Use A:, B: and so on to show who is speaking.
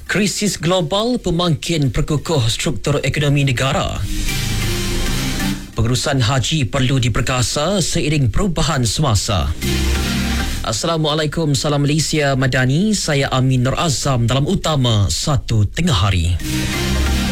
A: Krisis global pemangkin perkukuh struktur ekonomi negara. Pengurusan haji perlu diperkasa seiring perubahan semasa. Assalamualaikum, salam Malaysia Madani. Saya Amin Nur Azam dalam utama 1 tengah hari.